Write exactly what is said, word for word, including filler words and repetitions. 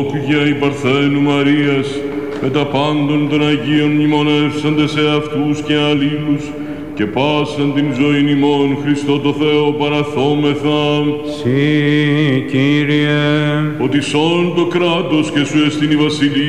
για η Παρθένου Μαρίας, με τα πάντων των Αγίων μνημονεύσαντε σε αυτούς και αλλήλους, και πάσαν την ζωήν ημών Χριστό το Θεό παραθόμεθα. Συ, Κύριε, ότι σών το κράτος και σου εστίν η βασιλεία